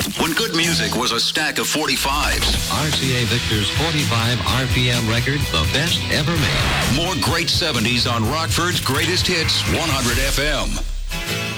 When good music was a stack of 45s. RCA Victor's 45 RPM record, the best ever made. More great 70s on Rockford's Greatest Hits 100 FM.